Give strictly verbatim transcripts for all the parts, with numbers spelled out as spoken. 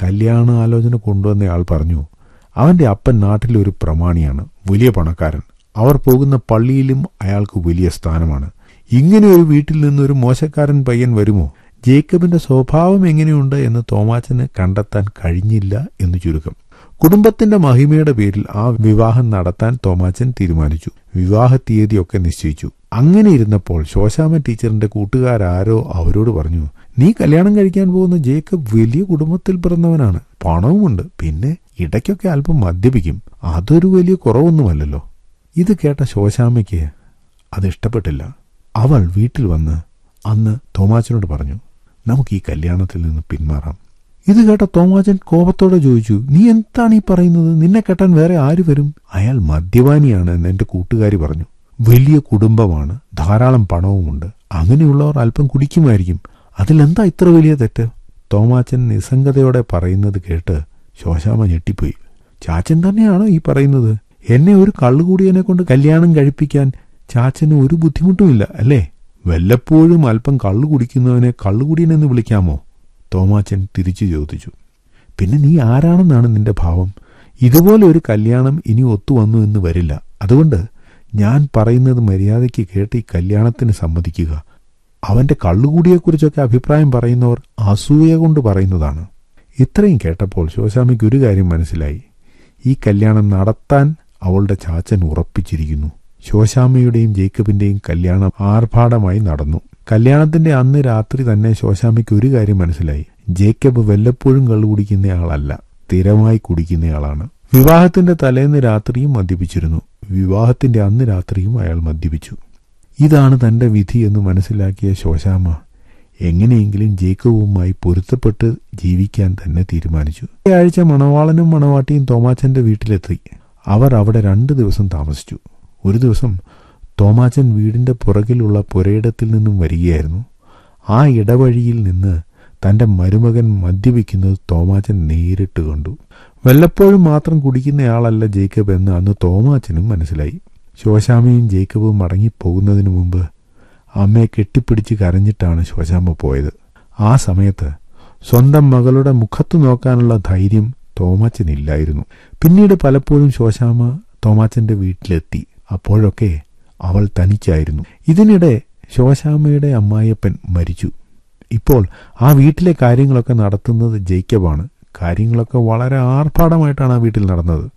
കല്യാണ ആലോചന കൊണ്ടുവന്നയാൾ പറഞ്ഞു, അവന്റെ അപ്പൻ നാട്ടിലൊരു പ്രമാണിയാണ്, വലിയ പണക്കാരൻ. അവർ പോകുന്ന പള്ളിയിലും അയാൾക്ക് വലിയ സ്ഥാനമാണ്. ഇങ്ങനെ ഒരു വീട്ടിൽ നിന്നൊരു മോശക്കാരൻ പയ്യൻ വരുമോ? ജേക്കബിന്റെ സ്വഭാവം എങ്ങനെയുണ്ട് എന്ന് തോമാച്ചന് കണ്ടെത്താൻ കഴിഞ്ഞില്ല എന്ന് ചുരുക്കം. കുടുംബത്തിന്റെ മഹിമയുടെ പേരിൽ ആ വിവാഹം നടത്താൻ തോമാച്ചൻ തീരുമാനിച്ചു. വിവാഹ തീയതിയൊക്കെ നിശ്ചയിച്ചു. അങ്ങനെ ഇരുന്നപ്പോൾ ശോശാമ്മ ടീച്ചറിന്റെ കൂട്ടുകാരാരോ അവരോട് പറഞ്ഞു, നീ കല്യാണം കഴിക്കാൻ പോകുന്ന ജേക്കബ് വലിയ കുടുംബത്തിൽ പിറന്നവനാണ്, പണവുമുണ്ട്, പിന്നെ ഇടയ്ക്കൊക്കെ അല്പം മദ്യപിക്കും. അതൊരു വലിയ കുറവൊന്നുമല്ലല്ലോ. ഇത് കേട്ട ശോശാമ്മയ്ക്ക് അത് ഇഷ്ടപ്പെട്ടില്ല. അവൾ വീട്ടിൽ വന്ന് അന്ന് തോമാച്ചനോട് പറഞ്ഞു, നമുക്ക് ഈ കല്യാണത്തിൽ നിന്ന് പിന്മാറാം. ഇത് കേട്ട തോമാച്ചൻ കോപത്തോടെ ചോദിച്ചു, നീ എന്താണ് ഈ പറയുന്നത്? നിന്നെ കെട്ടാൻ വേറെ ആര് വരും? അയാൾ മദ്യപാനിയാണ് എന്ന് എന്റെ കൂട്ടുകാരി പറഞ്ഞു. വലിയ കുടുംബമാണ്, ധാരാളം പണവുമുണ്ട്. അങ്ങനെയുള്ളവർ അല്പം കുടിക്കുമായിരിക്കും. അതിലെന്താ ഇത്ര വലിയ തെറ്റ്? തോമാച്ചൻ നിസ്സംഗതയോടെ പറയുന്നത് കേട്ട് ശോശാമ്മ ഞെട്ടിപ്പോയി. ചാച്ചൻ തന്നെയാണോ ഈ പറയുന്നത്? എന്നെ ഒരു കള്ളുകൂടിയനെ കൊണ്ട് കല്യാണം കഴിപ്പിക്കാൻ ചാച്ചന് ഒരു ബുദ്ധിമുട്ടുമില്ല അല്ലേ? വല്ലപ്പോഴും അല്പം കള്ളു കുടിക്കുന്നവനെ കള്ളുകുടിയനെന്ന് വിളിക്കാമോ? തോമാച്ചൻ തിരിച്ചു ചോദിച്ചു. പിന്നെ നീ ആരാണെന്നാണ് നിന്റെ ഭാവം? ഇതുപോലെ ഒരു കല്യാണം ഇനി ഒത്തുവന്നു എന്ന് വരില്ല. അതുകൊണ്ട് ഞാൻ പറയുന്നത് മര്യാദയ്ക്ക് കേട്ട് ഈ കല്യാണത്തിന് സമ്മതിക്കുക. അവന്റെ കള്ളുകൂടിയെക്കുറിച്ചൊക്കെ അഭിപ്രായം പറയുന്നവർ അസൂയ കൊണ്ട് പറയുന്നതാണ്. ഇത്രയും കേട്ടപ്പോൾ ശോശാമ്മയ്ക്ക് ഒരു കാര്യം മനസ്സിലായി. ഈ കല്യാണം നടത്താൻ അവളുടെ ചാച്ചൻ ഉറപ്പിച്ചിരിക്കുന്നു. ശോശാമ്മയുടെയും ജേക്കബിന്റെയും കല്യാണം ആർഭാടമായി നടന്നു. കല്യാണത്തിന്റെ അന്ന് രാത്രി തന്നെ ശോശാമ്മയ്ക്ക് ഒരു കാര്യം മനസ്സിലായി. ജേക്കബ് വല്ലപ്പോഴും കള്ളു കുടിക്കുന്നയാളല്ല, സ്ഥിരമായി കുടിക്കുന്നയാളാണ്. വിവാഹത്തിന്റെ തലേന്ന് രാത്രിയും മദ്യപിച്ചിരുന്നു. വിവാഹത്തിന്റെ അന്ന് രാത്രിയും അയാൾ മദ്യപിച്ചു. ഇതാണ് തന്റെ വിധി എന്ന് മനസ്സിലാക്കിയ ശോശാമ്മ എങ്ങനെയെങ്കിലും ജേക്കബുമായി പൊരുത്തപ്പെട്ട് ജീവിക്കാൻ തന്നെ തീരുമാനിച്ചു. ഈ ആഴ്ച മണവാളനും മണവാട്ടിയും തോമാച്ചന്റെ വീട്ടിലെത്തി. അവർ അവിടെ രണ്ടു ദിവസം താമസിച്ചു. ഒരു ദിവസം തോമാച്ചൻ വീടിന്റെ പുറകിലുള്ള പുരയിടത്തിൽ നിന്നും വരികയായിരുന്നു. ആ ഇടവഴിയിൽ നിന്ന് തന്റെ മരുമകൻ മദ്യപിക്കുന്നത് തോമാച്ചൻ നേരിട്ട് കണ്ടു. വല്ലപ്പോഴും മാത്രം കുടിക്കുന്നയാളല്ല ജേക്കബ് എന്ന് അന്ന് തോമാച്ചനും മനസ്സിലായി. ശോശാമ്മയും ജേക്കബും മടങ്ങിപ്പോകുന്നതിനു മുമ്പ് അമ്മയെ കെട്ടിപ്പിടിച്ച് കരഞ്ഞിട്ടാണ് ശോശാമ്മ പോയത്. ആ സമയത്ത് സ്വന്തം മകളുടെ മുഖത്ത് നോക്കാനുള്ള ധൈര്യം തോമാച്ചനില്ലായിരുന്നു. പിന്നീട് പലപ്പോഴും ശോശാമ്മ തോമാച്ചന്റെ വീട്ടിലെത്തി. അപ്പോഴൊക്കെ അവൾ തനിച്ചായിരുന്നു. ഇതിനിടെ ശോശാമ്മയുടെ അമ്മായിയപ്പൻ മരിച്ചു. ഇപ്പോൾ ആ വീട്ടിലെ കാര്യങ്ങളൊക്കെ നടത്തുന്നത് ജേക്കബാണ്. കാര്യങ്ങളൊക്കെ വളരെ ആർഭാടമായിട്ടാണ് ആ വീട്ടിൽ നടന്നത്.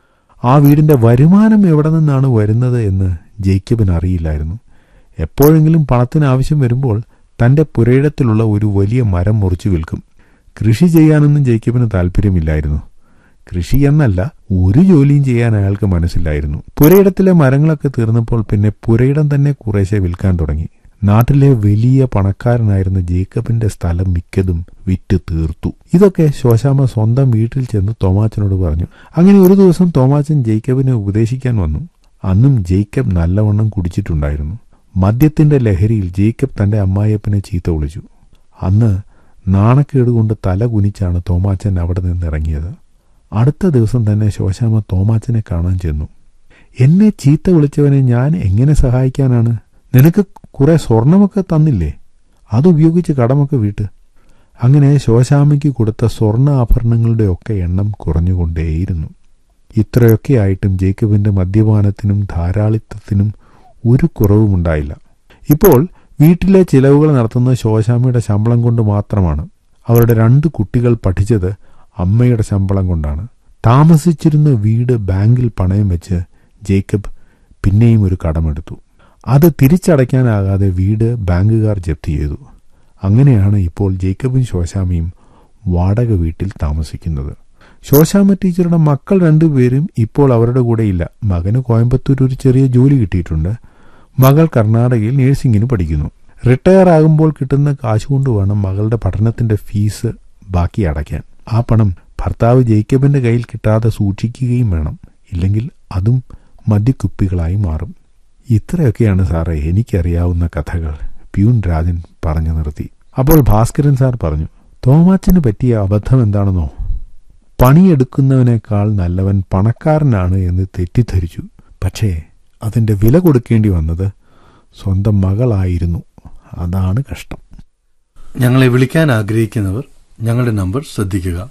ആ വീടിന്റെ വരുമാനം എവിടെ നിന്നാണ് വരുന്നത് എന്ന് ജേക്കബിന് അറിയില്ലായിരുന്നു. എപ്പോഴെങ്കിലും പണത്തിന് ആവശ്യം വരുമ്പോൾ തന്റെ പുരയിടത്തിലുള്ള ഒരു വലിയ മരം മുറിച്ചു വിൽക്കും. കൃഷി ചെയ്യാനൊന്നും ജേക്കബിന് താല്പര്യമില്ലായിരുന്നു. കൃഷി എന്നല്ല, ഒരു ജോലിയും ചെയ്യാൻ അയാൾക്ക് മനസ്സിലായിരുന്നു. പുരയിടത്തിലെ മരങ്ങളൊക്കെ തീർന്നപ്പോൾ പിന്നെ പുരയിടം തന്നെ കുറേശ്ശെ വിൽക്കാൻ തുടങ്ങി. നാട്ടിലെ വലിയ പണക്കാരനായിരുന്ന ജേക്കബിന്റെ സ്ഥലം മിക്കതും വിറ്റ് തീർത്തു. ഇതൊക്കെ ശോശാമ്മ സ്വന്തം വീട്ടിൽ ചെന്ന് തോമാച്ചനോട് പറഞ്ഞു. അങ്ങനെ ഒരു ദിവസം തോമാച്ചൻ ജേക്കബിനെ ഉപദേശിക്കാൻ വന്നു. അന്നും ജേക്കബ് നല്ലവണ്ണം കുടിച്ചിട്ടുണ്ടായിരുന്നു. മദ്യത്തിന്റെ ലഹരിയിൽ ജേക്കബ് തന്റെ അമ്മായിയപ്പനെ ചീത്ത വിളിച്ചു. അന്ന് നാണക്കേടുകൊണ്ട് തല കുനിച്ചാണ് തോമാച്ചൻ അവിടെ നിന്നിറങ്ങിയത്. അടുത്ത ദിവസം തന്നെ ശോശാമ്മ തോമാച്ചനെ കാണാൻ ചെന്നു. എന്നെ ചീത്ത വിളിച്ചവനെ ഞാൻ എങ്ങനെ സഹായിക്കാനാണ്? നിനക്ക് കുറെ സ്വർണമൊക്കെ തന്നില്ലേ? അതുപയോഗിച്ച് കടമൊക്കെ വീട്ട്. അങ്ങനെ ശോശാമ്മയ്ക്ക് കൊടുത്ത സ്വർണ്ണ ആഭരണങ്ങളുടെ ഒക്കെ എണ്ണം കുറഞ്ഞുകൊണ്ടേയിരുന്നു. ഇത്രയൊക്കെ ആയിട്ടും ജേക്കബിന്റെ മദ്യപാനത്തിനും ധാരാളിത്തത്തിനും ഒരു കുറവുമുണ്ടായില്ല. ഇപ്പോൾ വീട്ടിലെ ചിലവുകൾ നടത്തുന്നത് ശോശാമ്മയുടെ ശമ്പളം കൊണ്ട് മാത്രമാണ്. അവരുടെ രണ്ട് കുട്ടികൾ പഠിച്ചത് അമ്മയുടെ ശമ്പളം കൊണ്ടാണ്. താമസിച്ചിരുന്ന വീട് ബാങ്കിൽ പണയം വെച്ച് ജേക്കബ് പിന്നെയും ഒരു കടമെടുത്തു. അത് തിരിച്ചടയ്ക്കാനാകാതെ വീട് ബാങ്കുകാർ ജപ്തി ചെയ്തു. അങ്ങനെയാണ് ഇപ്പോൾ ജേക്കബും ശോശാമ്മയും വാടക വീട്ടിൽ താമസിക്കുന്നത്. ശോശാമ്മ ടീച്ചറുടെ മക്കൾ രണ്ടുപേരും ഇപ്പോൾ അവരുടെ കൂടെ ഇല്ല. മകന് കോയമ്പത്തൂർ ഒരു ചെറിയ ജോലി കിട്ടിയിട്ടുണ്ട്. മകൾ കർണാടകയിൽ നഴ്സിംഗിന് പഠിക്കുന്നു. റിട്ടയർ ആകുമ്പോൾ കിട്ടുന്ന കാശുകൊണ്ട് വേണം മകളുടെ പഠനത്തിന്റെ ഫീസ് ബാക്കി അടയ്ക്കാൻ. ആ പണം ഭർത്താവ് ജേക്കബിന്റെ കയ്യിൽ കിട്ടാതെ സൂക്ഷിക്കുകയും വേണം. ഇല്ലെങ്കിൽ അതും മദ്യക്കുപ്പികളായി മാറും. ഇത്രയൊക്കെയാണ് സാറേ എനിക്കറിയാവുന്ന കഥകൾ. പ്യൂൺ രാജൻ പറഞ്ഞു നിർത്തി. അപ്പോൾ ഭാസ്കരൻ സാർ പറഞ്ഞു, തോമാച്ചന് പറ്റിയ അബദ്ധം എന്താണെന്നോ? പണിയെടുക്കുന്നവനേക്കാൾ നല്ലവൻ പണക്കാരനാണ് എന്ന് തെറ്റിദ്ധരിച്ചു. പക്ഷേ അതിന്റെ വില കൊടുക്കേണ്ടി വന്നത് സ്വന്തം മകളായിരുന്നു. അതാണ് കഷ്ടം. ഞങ്ങളെ വിളിക്കാൻ ആഗ്രഹിക്കുന്നവർ ഞങ്ങളുടെ നമ്പർ ശ്രദ്ധിക്കുക.